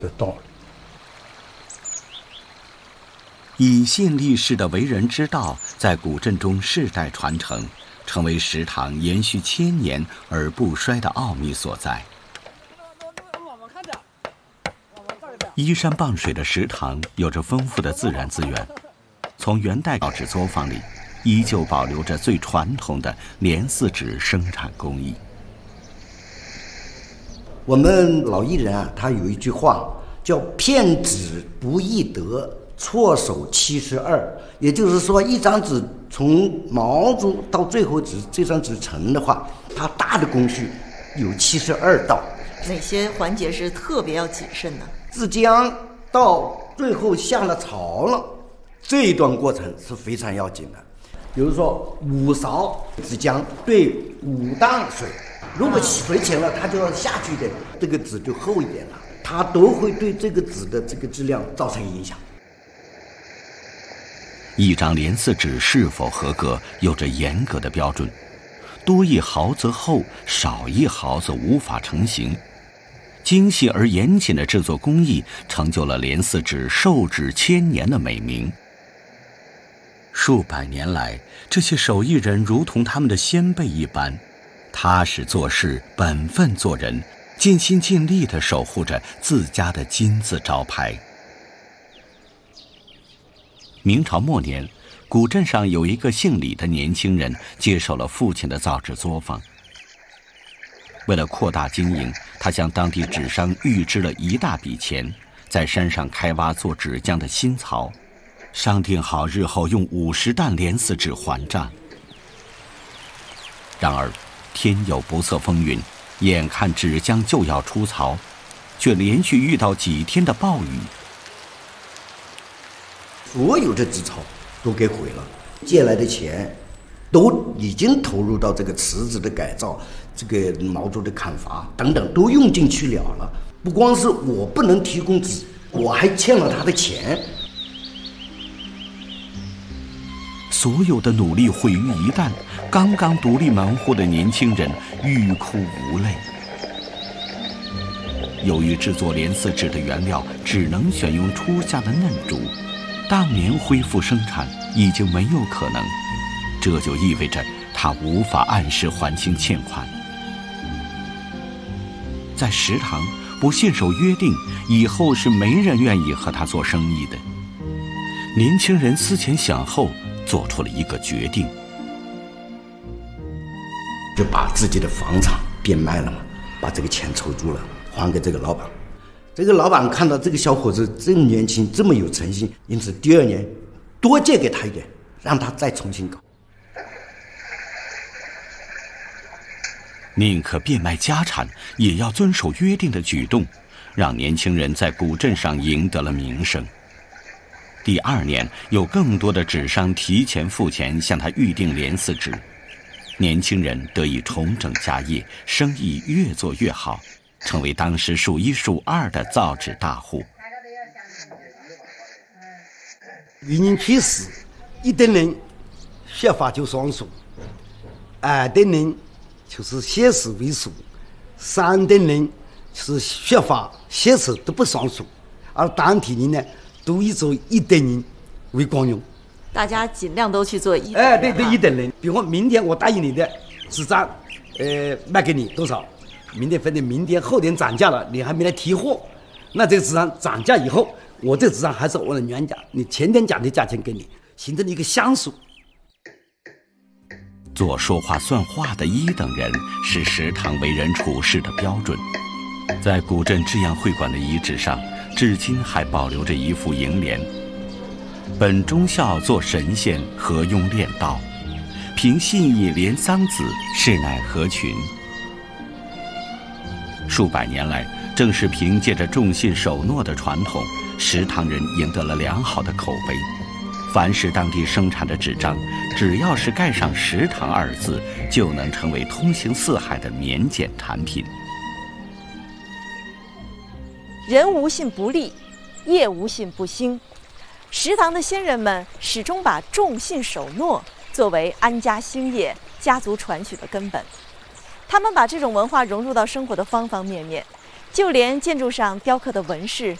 的道理。 以信立事的为人之道，在古镇中世代传承，成为食堂延续千年而不衰的奥秘所在。依山傍水的食堂有着丰富的自然资源，从元代造纸作坊里依旧保留着最传统的莲丝纸生产工艺。 我们老艺人啊，他有一句话叫“片纸不易得，错手72”，也就是说，一张纸从毛竹到最后这张纸成的话，它大的工序有72道。 哪些环节是特别要谨慎的？ 制浆到最后下了槽了，这一段过程是非常要紧的。比如说5勺制浆对5担水，如果水浅了，它就要下去的，这个纸就厚一点了，它都会对这个纸的这个质量造成影响。 一张莲丝纸是否合格，有着严格的标准，多1毫则厚，少1毫则无法成型。精细而严谨的制作工艺，成就了莲丝纸受制千年的美名。数百年来，这些手艺人如同他们的先辈一般，踏实做事，本分做人，尽心尽力地守护着自家的金字招牌。明朝末年，古镇上有一个姓李的年轻人接手了父亲的造纸作坊。为了扩大经营，他向当地纸商预支了一大笔钱，在山上开挖做纸浆的新槽，商定好日后用50担莲丝纸还账。然而天有不测风云，眼看纸浆就要出槽，却连续遇到几天的暴雨， 所有的纸槽都给毁了，借来的钱都已经投入到这个池子的改造，这个毛竹的砍伐等等都用进去了。不光是我不能提供纸，我还欠了他的钱。 所有的努力毁于一旦，刚刚独立门户的年轻人欲哭无泪。由于制作莲丝纸的原料只能选用初夏的嫩竹，当年恢复生产已经没有可能，这就意味着他无法按时还清欠款。在食堂不信守约定，以后是没人愿意和他做生意的。年轻人思前想后，做出了一个决定， 就把自己的房产变卖了嘛，把这个钱筹足了，还给这个老板。这个老板看到这个小伙子这么年轻，这么有诚心，因此第2年多借给他一点，让他再重新搞。 宁可变卖家产，也要遵守约定的举动，让年轻人在古镇上赢得了名声。第2年，有更多的纸商提前付钱向他预订莲丝纸，年轻人得以重整家业，生意越做越好，成为当时数1数2的造纸大户。 渔人去世，1等人血法就双数，2等人就是血死为数，3等人是血法血死都不双数，而当地人呢都以做1等人为光荣。 大家尽量都去做1等人。 对1等人。比如说明天我答应你的纸张，卖给你多少？明天分的明天后天涨价了，你还没来提货，那这个纸张涨价以后，我这个纸张还是我的原价，你前天讲的价钱给你，形成了一个相属。 做说话算话的1等人是食堂为人处事的标准。在古镇至阳会馆的遗址上，至今还保留着一副楹联：本忠孝做神仙，何用练道？凭信义连桑梓，是乃合群。数百年来，正是凭借着重信守诺的传统，食堂人赢得了良好的口碑。凡是当地生产的纸张，只要是盖上食堂2字，就能成为通行四海的免检产品。 人无信不立，业无信不兴。食堂的先人们始终把重信守诺作为安家兴业、家族传续的根本。他们把这种文化融入到生活的方方面面， 就连建筑上雕刻的纹饰